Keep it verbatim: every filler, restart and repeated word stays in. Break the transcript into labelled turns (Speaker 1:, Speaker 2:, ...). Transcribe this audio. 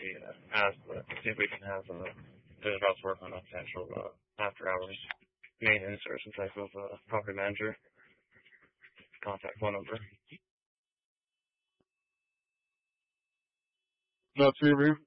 Speaker 1: see uh, ask, but see if we can have uh, visit us work on a potential uh, after hours maintenance or some type of uh, property manager. Contact phone number.
Speaker 2: No, see, we